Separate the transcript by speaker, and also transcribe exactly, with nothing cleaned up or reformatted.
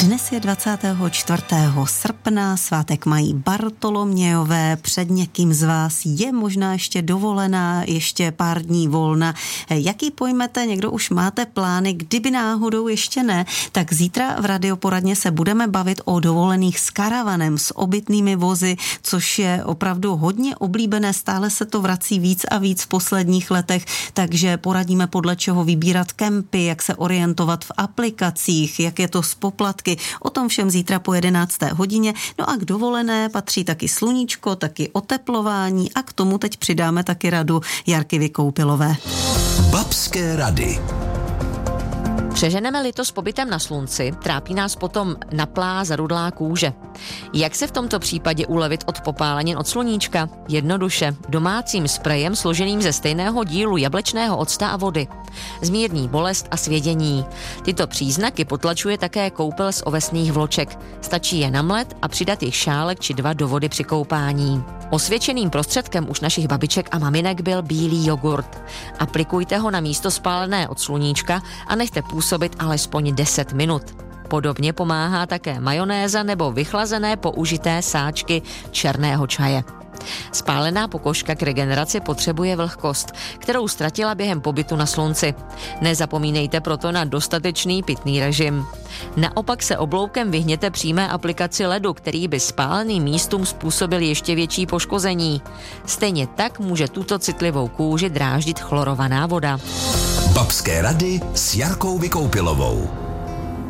Speaker 1: Dnes je dvacátého čtvrtého srpna, svátek mají Bartolomějové, před někým z vás je možná ještě dovolená, ještě pár dní volna. Jaký pojmete, někdo už máte plány, kdyby náhodou ještě ne, tak zítra v Radioporadně se budeme bavit o dovolených s karavanem, s obytnými vozy, což je opravdu hodně oblíbené, stále se to vrací víc a víc v posledních letech, takže poradíme, podle čeho vybírat kempy, jak se orientovat v aplikacích, jak je to s poplatky. O tom všem zítra po jedenácté hodině. No a k dovolené patří taky sluníčko, taky oteplování a k tomu teď přidáme taky radu Jarky Vykoupilové.
Speaker 2: Babské rady.
Speaker 3: Přeženeme-li to s pobytem na slunci, trápí nás potom naplá zarudlá kůže. Jak se v tomto případě ulevit od popálenin od sluníčka? Jednoduše, domácím sprejem složeným ze stejného dílu jablečného octa a vody. Zmírní bolest a svědění. Tyto příznaky potlačuje také koupel z ovesných vloček. Stačí je namlet a přidat jich šálek či dva do vody při koupání. Osvědčeným prostředkem už našich babiček a maminek byl bílý jogurt. Aplikujte ho na místo spálené od sluníčka a nechte působit alespoň deset minut. Podobně pomáhá také majonéza nebo vychlazené použité sáčky černého čaje. Spálená pokožka k regeneraci potřebuje vlhkost, kterou ztratila během pobytu na slunci. Nezapomínejte proto na dostatečný pitný režim. Naopak se obloukem vyhněte přímé aplikaci ledu, který by spáleným místům způsobil ještě větší poškození. Stejně tak může tuto citlivou kůži dráždit chlorovaná voda.
Speaker 2: Babské rady s Jarkou Vykoupilovou.